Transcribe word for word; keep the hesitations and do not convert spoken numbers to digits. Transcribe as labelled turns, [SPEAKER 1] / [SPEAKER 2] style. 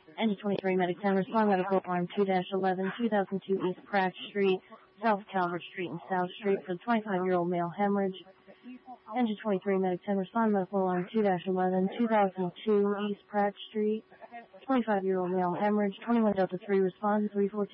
[SPEAKER 1] Engine twenty-three, Medic ten, respond medical alarm two dash eleven, two thousand two East Pratt Street, South Calvert Street and South Street for the twenty-five-year-old male hemorrhage. Engine twenty-three, Medic ten, respond medical alarm two dash eleven, two thousand two East Pratt Street, twenty-five-year-old male hemorrhage. twenty-one Delta three, respond to three fourteen.